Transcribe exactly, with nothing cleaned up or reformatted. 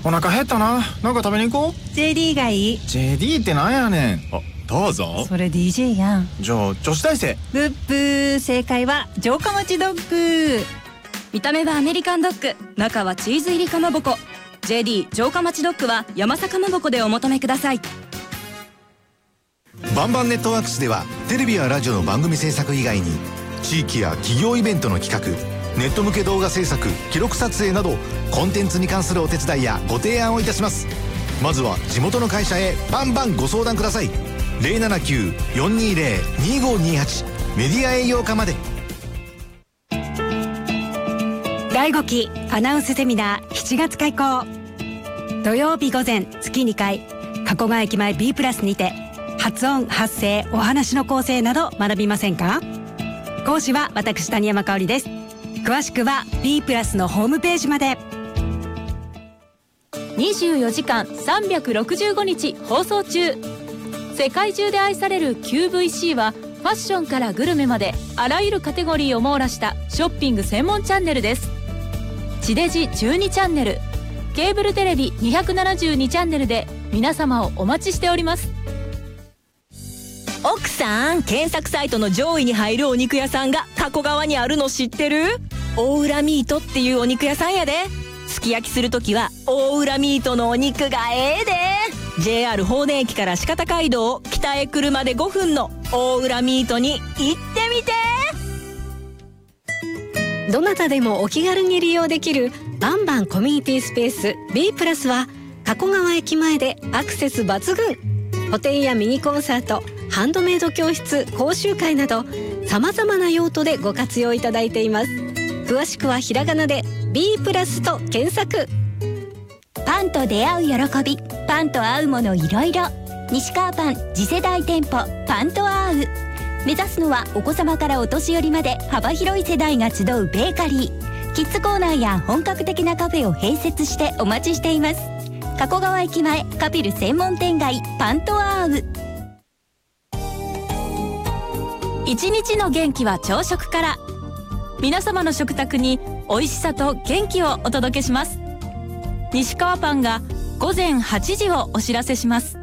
お腹減ったな。なんか食べに行こう。 ジェーディー がいい。 ジェーディー ってなんやねん。あ、どうぞ。 それ ディージェー やん。 じゃあ女子大生。 ブッブー。正解は城下町ドッグ。 見た目はアメリカンドッグ、中はチーズ入りかまぼこ。 ジェーディー 城下町ドッグは山坂かまぼこでお求めください。 バンバンネットワークスではテレビやラジオの番組制作以外に地域や企業イベントの企画、ネット向け動画制作、記録撮影などコンテンツに関するお手伝いやご提案をいたします。まずは地元の会社へバンバンご相談ください。 ゼロななきゅう よんにーゼロ にーごーにーはち メディア営業課まで。 だいごきアナウンスセミナーしちがつ開講。土曜日午前月にかい、加古川駅前 B プラスにて発音、発声、お話の構成など学びませんか？講師は私谷山香織です。詳しくは B プラスのホームページまで。 にじゅうよじかんさんびゃくろくじゅうごにち放送中。世界中で愛される キューブイシー はファッションからグルメまであらゆるカテゴリーを網羅したショッピング専門チャンネルです。地デジじゅうにチャンネル、ケーブルテレビにひゃくななじゅうにチャンネルで皆様をお待ちしております。 奥さん、検索サイトの上位に入るお肉屋さんが加古川にあるの知ってる？大浦ミートっていうお肉屋さんやで。すき焼きするときは大浦ミートのお肉がええで。 ジェイアール 法然駅から鹿田街道を北へ車でごふんの大浦ミートに行ってみて。 どなたでもお気軽に利用できるバンバンコミュニティスペース B プラスは加古川駅前でアクセス抜群。個展やミニコンサート、ハンドメイド教室、講習会など様々な用途でご活用いただいています。詳しくはひらがなで B プラスと検索。 パンと出会う喜び、パンと合うものいろいろ。西川パン次世代店舗パンと合う。目指すのはお子様からお年寄りまで幅広い世代が集うベーカリー。キッズコーナーや本格的なカフェを併設してお待ちしています。加古川駅前カピル専門店街パンと合う。 一日の元気は朝食から。皆様の食卓に美味しさと元気をお届けします。西川パンが午前はちじをお知らせします。